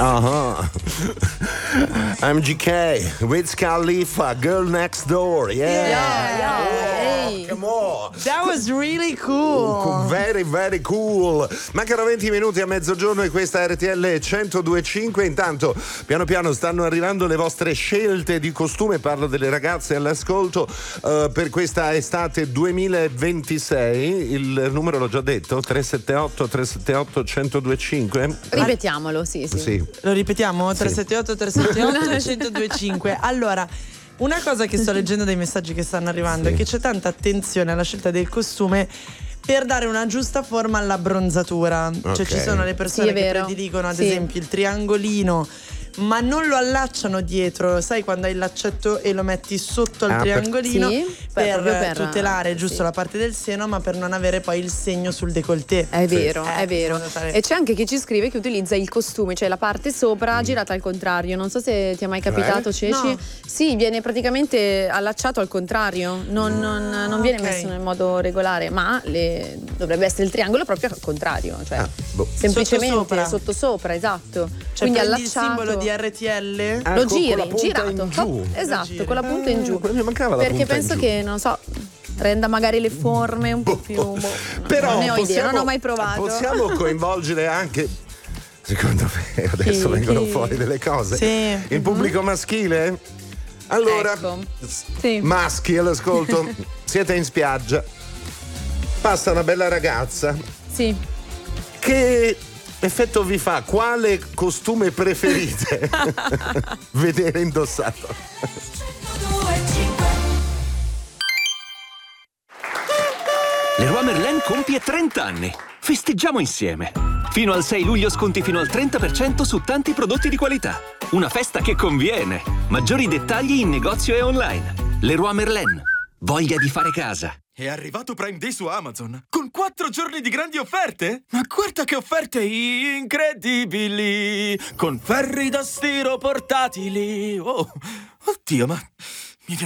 MGK, Wiz Khalifa, Girl Next Door. Hey. Come on. That was really cool. Very, very cool. Mancano 20 minuti a mezzogiorno e questa è RTL 102.5. Intanto, piano piano stanno arrivando le vostre scelte di costume. Parlo delle ragazze all'ascolto per questa estate 2026. Il numero l'ho già detto, 378 1025. Ripetiamolo, sì. Lo ripetiamo? 378 378 1025. Allora, una cosa che sto leggendo dai messaggi che stanno arrivando è che c'è tanta attenzione alla scelta del costume per dare una giusta forma all'abbronzatura. Cioè ci sono le persone che prediligono ad esempio il triangolino, ma non lo allacciano dietro, sai, quando hai il laccetto e lo metti sotto al triangolino per tutelare giusto la parte del seno, ma per non avere poi il segno sul décolleté. È vero. E c'è anche chi ci scrive che utilizza il costume, cioè la parte sopra girata al contrario. Non so se ti è mai capitato, Ceci. No. Sì, viene praticamente allacciato al contrario, non viene messo nel modo regolare, ma dovrebbe essere il triangolo proprio al contrario, cioè semplicemente sottosopra, esatto. Cioè quindi allacciato. Il simbolo di RTL lo giri, girato, esatto, con la punta in giù. Mi mancava la perché punta penso in giù. che, non so, renda magari le forme un po' più. Però non ne ho idea, non ho mai provato. Possiamo coinvolgere anche, secondo me, adesso vengono fuori delle cose. Il pubblico maschile? Allora, maschi all'ascolto, siete in spiaggia, passa una bella ragazza. Sì. Che effetto vi fa? Quale costume preferite vedere indossato? Leroy Merlin compie 30 anni. Festeggiamo insieme. Fino al 6 luglio sconti fino al 30% su tanti prodotti di qualità. Una festa che conviene. Maggiori dettagli in negozio e online. Leroy Merlin. Voglia di fare casa. È arrivato Prime Day su Amazon con 4 giorni di grandi offerte? Ma guarda che offerte incredibili! Con ferri da stiro portatili! Oh, oddio, ma